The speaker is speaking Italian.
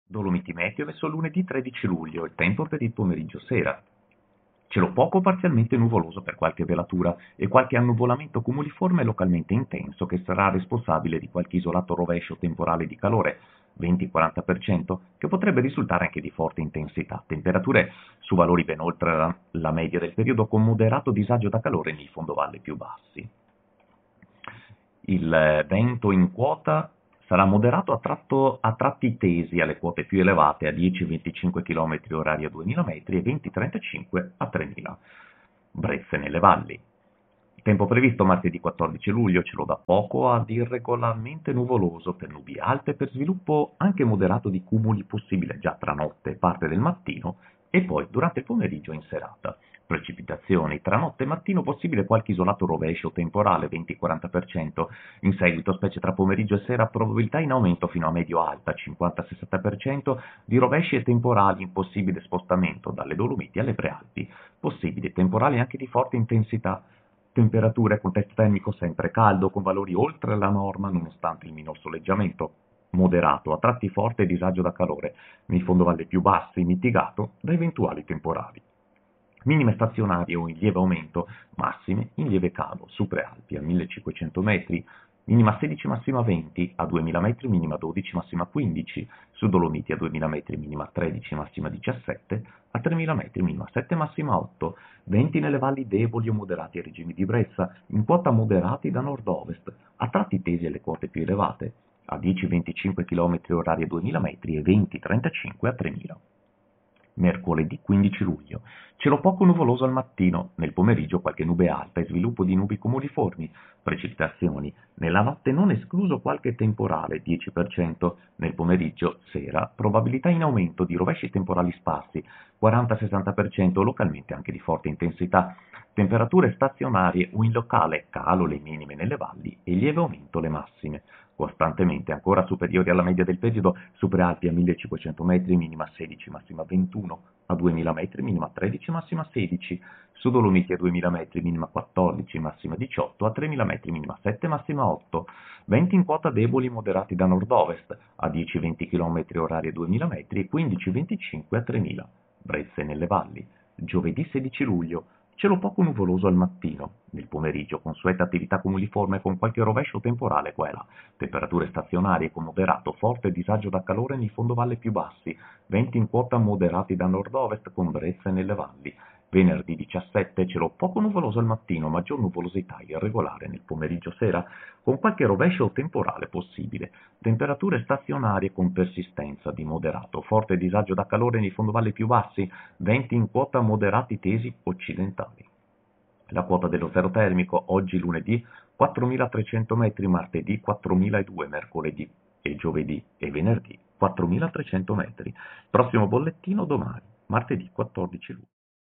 Dolomiti Meteo verso lunedì 13 luglio, il tempo per il pomeriggio-sera. Cielo poco parzialmente nuvoloso per qualche velatura e qualche annuvolamento cumuliforme localmente intenso che sarà responsabile di qualche isolato rovescio temporale di calore, 20-40%, che potrebbe risultare anche di forte intensità. Temperature su valori ben oltre la media del periodo con moderato disagio da calore nei fondovalle più bassi. Il vento in quota sarà moderato a tratti tesi alle quote più elevate a 10-25 km orari a 2000 metri e 20-35 a 3000. Brezze nelle valli. Tempo previsto martedì 14 luglio, cielo da poco ad irregolarmente nuvoloso per nubi alte per sviluppo anche moderato di cumuli possibile già tra notte e parte del mattino e poi durante il pomeriggio in serata. Precipitazioni tra notte e mattino possibile qualche isolato rovescio temporale 20-40%, in seguito specie tra pomeriggio e sera probabilità in aumento fino a medio-alta 50-60% di rovesci e temporali in possibile spostamento dalle Dolomiti alle Prealpi, possibili temporali anche di forte intensità. Temperature con test termico sempre caldo, con valori oltre la norma nonostante il minor soleggiamento. Moderato, a tratti forte disagio da calore, nei fondovalle più bassi mitigato da eventuali temporali. Minime stazionarie o in lieve aumento, massime in lieve calo, su Prealpi a 1500 metri, minima 16, massima 20, a 2000 metri minima 12, massima 15, su Dolomiti a 2000 metri minima 13, massima 17, a 3000 metri minima 7, massima 8, venti nelle valli deboli o moderati ai regimi di brezza, in quota moderati da nord-ovest, a tratti tesi alle quote più elevate, a 10-25 km orari a 2000 metri e 20-35 a 3000. Mercoledì 15 luglio. Cielo poco nuvoloso al mattino, nel pomeriggio qualche nube alta e sviluppo di nubi cumuliformi, precipitazioni. Nella notte non escluso qualche temporale, 10%, nel pomeriggio, sera, probabilità in aumento di rovesci temporali sparsi, 40-60%, localmente anche di forte intensità. Temperature stazionarie o in locale, calo le minime nelle valli e lieve aumento le massime. Costantemente ancora superiori alla media del periodo, su Prealpi a 1500 metri, minima 16, massima 21, a 2000 metri, minima 13, massima 16, su Dolomiti a 2000 metri, minima 14, massima 18, a 3000 metri, minima 7, massima 8, venti in quota deboli moderati da nord-ovest, a 10-20 km orari a 2000 metri e 15-25 a 3000, brezze nelle valli. Giovedì 16 luglio. Cielo poco nuvoloso al mattino, nel pomeriggio consueta attività cumuliforme con qualche rovescio temporale qua e là, temperature stazionarie con moderato forte disagio da calore nei fondovalle più bassi, venti in quota moderati da nord-ovest con brezze nelle valli. Venerdì 17 cielo poco nuvoloso al mattino, maggior nuvolosità irregolare nel pomeriggio-sera, con qualche rovescio temporale possibile. Temperature stazionarie con persistenza di moderato, forte disagio da calore nei fondovalle più bassi, venti in quota moderati tesi occidentali. La quota dello zero termico oggi lunedì 4.300 metri, martedì 4.002, mercoledì e giovedì e venerdì 4.300 metri. Prossimo bollettino domani, martedì 14 luglio.